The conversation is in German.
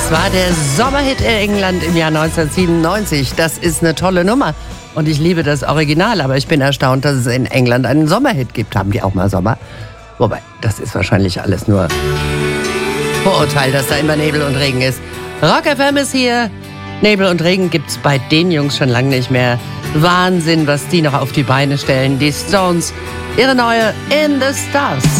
Das war der Sommerhit in England im Jahr 1997. Das ist eine tolle Nummer. Und ich liebe das Original, aber ich bin erstaunt, dass es in England einen Sommerhit gibt. Haben die auch mal Sommer? Wobei, das ist wahrscheinlich alles nur Vorurteil, dass da immer Nebel und Regen ist. Rock FM ist hier. Nebel und Regen gibt's bei den Jungs schon lange nicht mehr. Wahnsinn, was die noch auf die Beine stellen. Die Stones, ihre neue In the Stars.